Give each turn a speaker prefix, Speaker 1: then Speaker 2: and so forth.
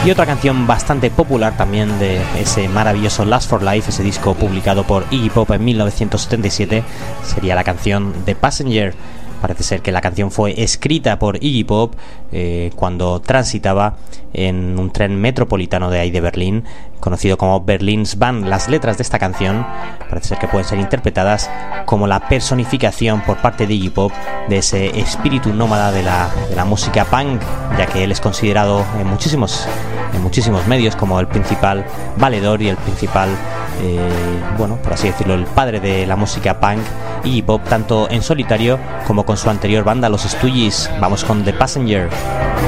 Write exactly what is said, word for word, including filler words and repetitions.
Speaker 1: Y otra canción bastante popular también de ese maravilloso Last for Life, ese disco publicado por Iggy Pop en mil novecientos setenta y siete, sería la canción The Passenger. Parece ser que la canción fue escrita por Iggy Pop eh, cuando transitaba en un tren metropolitano de ahí de Berlín, conocido como Berlin's Bahn. Las letras de esta canción parece ser que pueden ser interpretadas como la personificación por parte de Iggy Pop de ese espíritu nómada de la, de la música punk, ya que él es considerado en muchísimos, en muchísimos medios como el principal valedor y el principal, eh, bueno, por así decirlo, el padre de la música punk, Iggy Pop, tanto en solitario como con su anterior banda, los Stooges. Vamos con The Passenger.